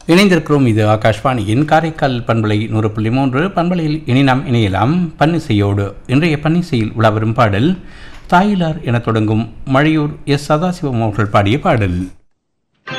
இணைந்திருக்கிறோம். இது ஆகாஷ்வாணியின் காரைக்கால் பண்பலை 100.3 பண்பலையில் இனி நாம் இணையலாம் பன்னிசையோடு. இன்றைய பன்னிசையில் உலாவரும் பாடல் தாயிலார் என தொடங்கும் மழையூர் எஸ் சதாசிவம் அவர்கள் பாடிய பாடல்.